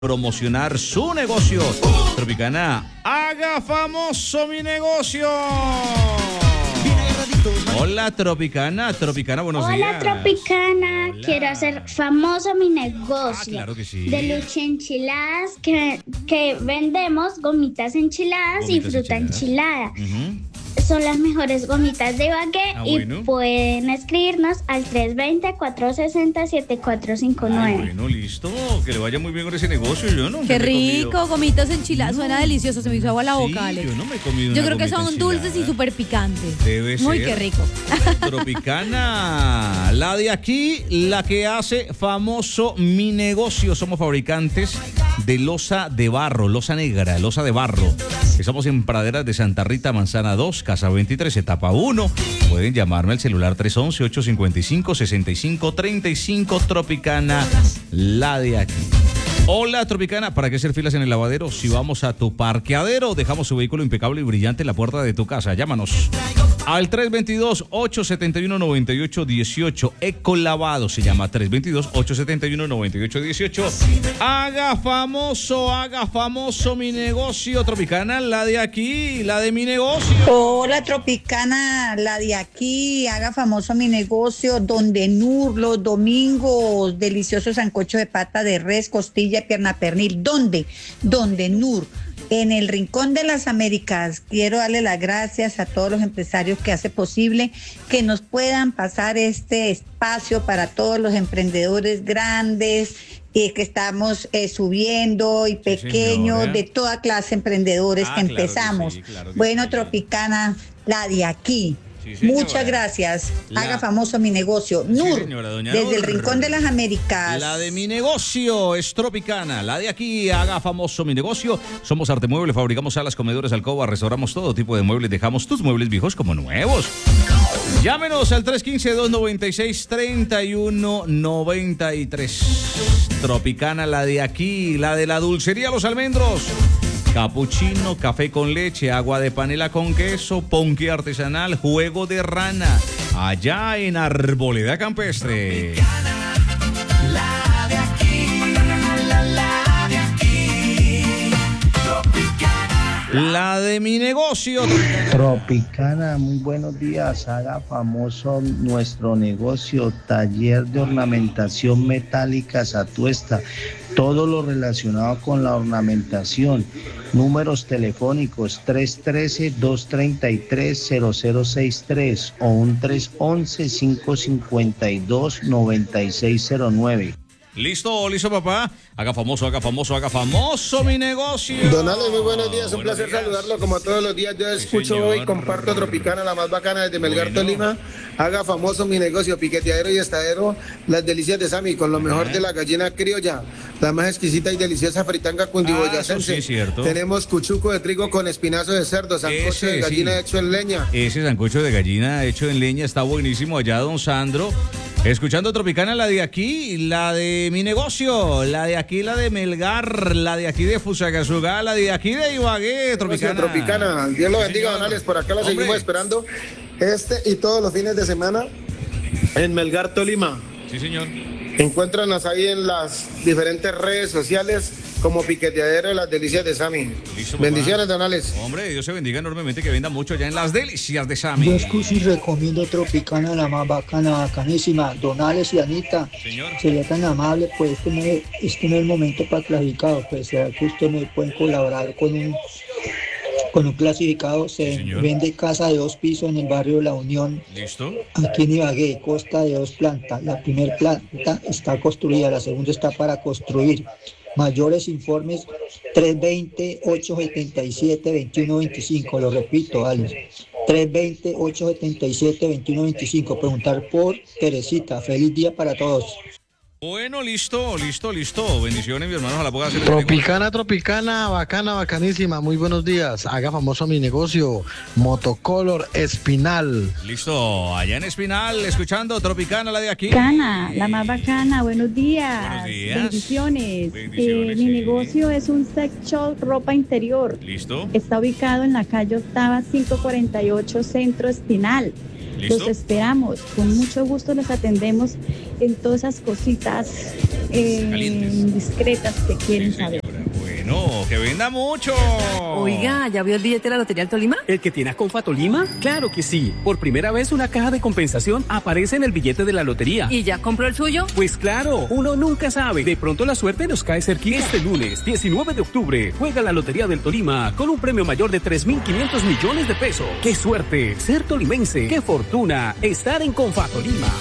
promocionar su negocio. Tropicana, haga famoso mi negocio. Hola Tropicana, buenos días. Hola Tropicana, Hola. Quiero hacer famoso mi negocio. Claro que sí. De lucha enchiladas, que vendemos gomitas enchiladas y fruta enchilada. Son las mejores gomitas de Ibagué y pueden escribirnos al 320-460-7459. Bueno, listo. Que le vaya muy bien con ese negocio. Yo no. Qué rico, gomitas enchiladas. Suena delicioso. Se me hizo agua la boca, Alex. Yo no me he comido. Yo creo que son dulces y súper picantes. Debe ser. Muy qué rico. Tropicana, la de aquí, la que hace famoso mi negocio. Somos fabricantes de loza de barro, loza negra, loza de barro. Estamos en Praderas de Santa Rita, Manzana 2, Casa 23, etapa 1. Pueden llamarme al celular 311-855-6535. Tropicana, la de aquí. Hola Tropicana, ¿para qué hacer filas en el lavadero? Si vamos a tu parqueadero, dejamos su vehículo impecable y brillante en la puerta de tu casa. Llámanos al 322-871-9818. Ecolavado se llama, 322-871-9818. Haga famoso mi negocio. Tropicana, la de aquí, la de mi negocio. Hola Tropicana, la de aquí, haga famoso mi negocio, donde Nur, los domingos, delicioso sancocho de pata de res, costilla, pierna pernil. ¿Dónde? Donde Nur, en el Rincón de las Américas. Quiero darle las gracias a todos los empresarios que hace posible que nos puedan pasar este espacio para todos los emprendedores grandes que estamos subiendo y pequeños, de toda clase emprendedores que empezamos. Claro que bueno, sí. Tropicana, la de aquí. Sí, muchas gracias. Haga famoso mi negocio. Nur, señora, doña desde Nur. el Rincón de las Américas. La de mi negocio es Tropicana. La de aquí, haga famoso mi negocio. Somos Arte Mueble, fabricamos salas, comedores, alcobas, restauramos todo tipo de muebles. Dejamos tus muebles viejos como nuevos. Llámenos al 315-296-3193. Tropicana, la de aquí, la de la dulcería Los Almendros. Capuchino, café con leche, agua de panela con queso, ponqué artesanal, juego de rana. Allá en Arboleda Campestre. La de aquí, la de aquí. Tropicana. La de mi negocio. Tropicana, muy buenos días. Haga famoso nuestro negocio, taller de ornamentación metálica Satuesta. Todo lo relacionado con la ornamentación. Números telefónicos 313-233-0063 o un 311-552-9609. Listo, papá. Haga famoso mi negocio. Don Ale, muy buenos días, un placer saludarlo como todos los días. Yo escucho y comparto Tropicana, la más bacana desde Melgar, Tolima. Haga famoso mi negocio, piqueteadero y estadero, las delicias de Sami, con lo mejor de la gallina criolla, la más exquisita y deliciosa fritanga cundiboyacense. Sí, cierto. Tenemos cuchuco de trigo con espinazo de cerdo, sancocho de gallina hecho en leña. Ese sancocho de gallina hecho en leña está buenísimo allá, don Sandro. Escuchando Tropicana, la de aquí, la de mi negocio, la de aquí, la de Melgar, la de aquí de Fusagasugá, la de aquí de Ibagué, Tropicana. Dios lo bendiga, don Alex, por acá lo seguimos esperando y todos los fines de semana en Melgar, Tolima. Sí, señor. Encuéntranos ahí en las diferentes redes sociales como piqueteadero de las delicias de Sami. Listo, bendiciones, don Alex. Hombre, Dios se bendiga enormemente, que venda mucho allá en las delicias de Sami. Yo escucho y recomiendo Tropicana, la más bacana, bacanísima. Don Alex y Anita, Señor. sería tan amable, pues este no es el momento para clasificados, pues será que usted me pueden colaborar con un clasificado. Se vende casa de 2 pisos en el barrio de La Unión. Listo. Aquí en Ibagué, consta de 2 plantas. La primera planta está construida, la segunda está para construir. Mayores informes 320-877-2125. Lo repito, Alex. 320-877-2125. Preguntar por Teresita. Feliz día para todos. Bueno, listo. Bendiciones, mi hermano. Ojalá pueda hacer Tropicana, bacana, bacanísima. Muy buenos días. Haga famoso mi negocio, Motocolor Espinal. Listo, allá en Espinal, escuchando Tropicana, la de aquí. Bacana, la más bacana. Buenos días. Buenos días. Bendiciones. Bendiciones, Mi sí. negocio es un sex shop, ropa interior. Listo. Está ubicado en la calle Octava 548, Centro Espinal. ¿Listo? Los esperamos. Con mucho gusto los atendemos en todas esas cositas indiscretas que quieren saber. Bueno, que venda mucho. Oiga, ¿ya vio el billete de la Lotería del Tolima? ¿El que tiene a Confatolima? Claro que sí. Por primera vez una caja de compensación aparece en el billete de la lotería. ¿Y ya compró el suyo? Pues claro, uno nunca sabe. De pronto la suerte nos cae cerquita. Este lunes, 19 de octubre, juega la Lotería del Tolima con un premio mayor de 3.500 millones de pesos. ¡Qué suerte! Ser tolimense. ¡Qué fortuna! Estar en Confatolima.